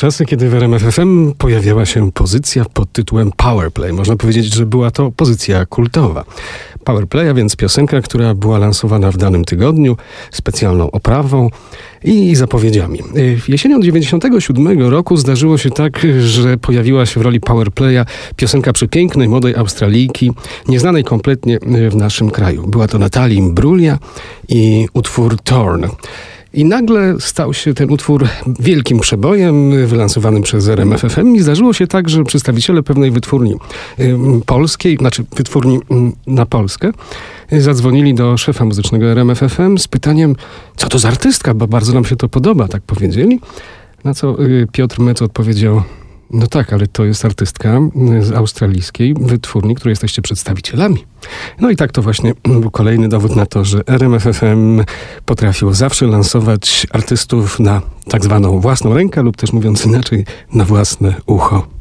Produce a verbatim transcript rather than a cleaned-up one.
czasy, kiedy w R M F F M pojawiała się pozycja pod tytułem Powerplay. Można powiedzieć, że była to pozycja kultowa. Powerplay, a więc piosenka, która była lansowana w danym tygodniu, specjalną oprawą i zapowiedziami. Jesienią dziewięćdziesiątego siódmego roku zdarzyło się tak, że pojawiła się w roli Powerplaya piosenka przepięknej, młodej Australijki, nieznanej kompletnie w naszym kraju. Była to Natalie Imbruglia i utwór Torn. I nagle stał się ten utwór wielkim przebojem wylansowanym przez R M F F M i zdarzyło się tak, że przedstawiciele pewnej wytwórni y, polskiej, znaczy wytwórni y, na Polskę, y, zadzwonili do szefa muzycznego R M F F M z pytaniem, co to za artystka, bo bardzo nam się to podoba, tak powiedzieli. Na co y, Piotr Mec odpowiedział, no tak, ale to jest artystka z australijskiej wytwórni, której jesteście przedstawicielami. No i tak to właśnie był kolejny dowód na to, że R M F F M potrafiło zawsze lansować artystów na tak zwaną własną rękę lub też mówiąc inaczej, na własne ucho.